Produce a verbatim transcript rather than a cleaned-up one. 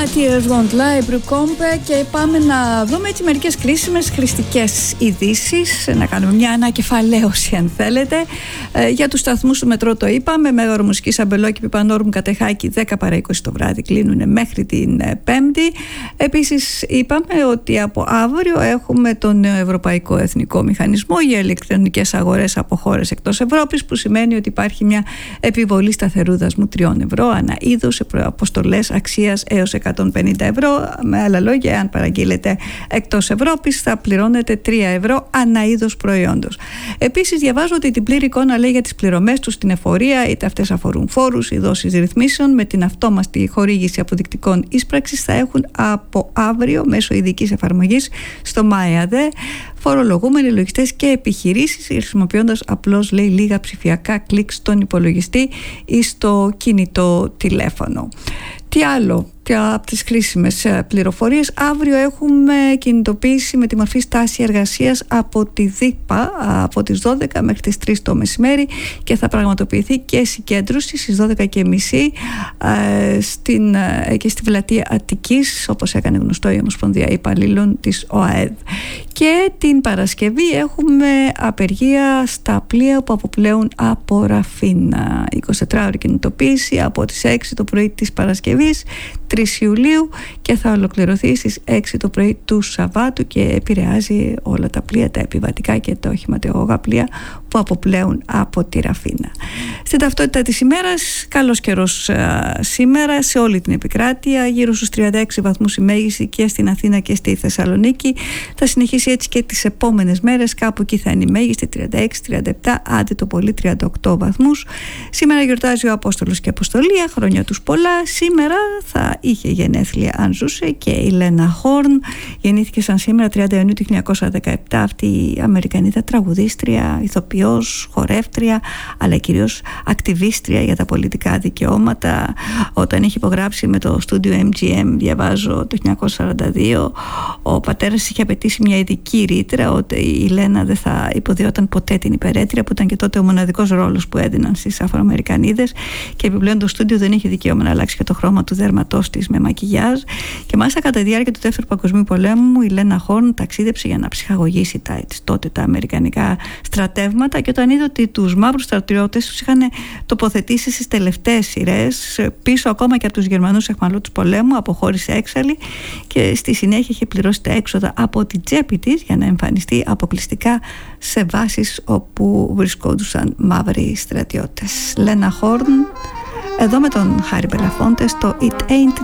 Tears Won't Lie, Brucombe, και πάμε να δούμε έτσι μερικές κρίσιμες χρηστικές ειδήσεις, να κάνουμε μια ανακεφαλαίωση αν θέλετε. Ε, για τους σταθμούς του μετρό το είπαμε, Μέγαρο Μουσικής, Αμπελόκηπη, Πανόρμου, Κατεχάκη, δέκα παρά είκοσι το βράδυ κλείνουν μέχρι την Πέμπτη. Επίσης είπαμε ότι από αύριο έχουμε τον νέο Ευρωπαϊκό Εθνικό Μηχανισμό για ηλεκτρονικές αγορές από χώρες εκτός Ευρώπης, που σημαίνει ότι υπάρχει μια επιβολή σταθερού δασμού τριών ευρώ ανά είδος σε αποστολές αξίας έως εκατόν πενήντα ευρώ. Με άλλα λόγια, αν παραγγείλετε εκτός Ευρώπης θα πληρώνετε τρία ευρώ ανά είδος προϊόντος. Επίσης διαβάζω ότι την πλήρη εικόνα λέει για τις πληρωμές τους στην εφορία, είτε αυτές αφορούν φόρους ή δόσεις ρυθμίσεων, με την αυτόματη χορήγηση αποδεικτικών ίσπραξης θα έχουν από αύριο μέσω ειδικής εφαρμογής στο ΜΑΕΑΔΕ φορολογούμενοι, λογιστές και επιχειρήσεις, χρησιμοποιώντας απλώς, λέει, λίγα ψηφιακά κλικ στον υπολογιστή ή στο κινητό τηλέφωνο. Τι άλλο από τις χρήσιμες πληροφορίες? Αύριο έχουμε κινητοποίηση με τη μορφή στάση εργασίας από τη ΔΥΠΑ από τις δώδεκα μέχρι τις τρεις το μεσημέρι, και θα πραγματοποιηθεί και συγκέντρωση στις δώδεκα και μισή στην, και στη Πλατεία Αττικής, όπως έκανε γνωστό η Ομοσπονδία Υπαλλήλων της ΟΑΕΔ. Και την Παρασκευή έχουμε απεργία στα πλοία που αποπλέουν από Ραφίνα. εικοσιτετράωρη κινητοποίηση από τις έξι το πρωί της Παρασκευής, τρεις Ιουλίου, και θα ολοκληρωθεί στις έξι το πρωί του Σαββάτου και επηρεάζει όλα τα πλοία, τα επιβατικά και τα οχηματεογά πλοία που αποπλέουν από τη Ραφίνα. Στην ταυτότητα της ημέρας, καλός καιρός α, σήμερα σε όλη την επικράτεια, γύρω στους τριάντα έξι βαθμούς η μέγιστη και στην Αθήνα και στη Θεσσαλονίκη. Θα συνεχίσει έτσι και τις επόμενες μέρες, κάπου εκεί θα είναι η μέγιστη, τριάντα έξι τριάντα επτά, άντε το πολύ τριάντα οκτώ βαθμούς. Σήμερα γιορτάζει ο Απόστολος και Αποστολία, χρόνια τους πολλά. Σήμερα θα είχε γενέθλια αν ζούσε και η Λένα Χόρν, γεννήθηκε σαν σήμερα τριάντα Ιουνίου του χίλια εννιακόσια δεκαεπτά, αυτή η Αμερικανίδα τραγουδίστρια, ηθοποιός, χορεύτρια, αλλά κυρίως ακτιβίστρια για τα πολιτικά δικαιώματα. Όταν έχει υπογράψει με το στούντιο εμ τζι εμ, διαβάζω, το χίλια εννιακόσια σαράντα δύο, ο πατέρας είχε απαιτήσει μια ειδική ρήτρα ότι η Λένα δεν θα υποδιόταν ποτέ την υπερέτρια, που ήταν και τότε ο μοναδικός ρόλος που έδιναν στις Αφροαμερικανίδες, και επιπλέον το στούντιο δεν είχε δικαίωμα να αλλάξει και το χρώμα του δέρματός της με μακιγιάζ. Και μάλιστα κατά τη διάρκεια του Δεύτερου Παγκοσμίου Πολέμου η Λένα Χόρν ταξίδεψε για να ψυχαγωγήσει τα, τότε τα αμερικανικά στρατεύματα, και όταν είδε ότι τους μαύρους στρατιώτες τους είχαν τοποθετήσει στις τελευταίες σειρές, πίσω ακόμα και από τους Γερμανούς αιχμαλώτους πολέμου, αποχώρησε έξαλλη και στη συνέχεια είχε πληρώσει τα έξοδα από την τσέπη της για να εμφανιστεί αποκλειστικά σε βάσεις όπου βρισκόντουσαν μαύροι στρατιώτες. Λένα Χόρν εδώ με τον Χάρη Μπελαφόντε στο It Ain't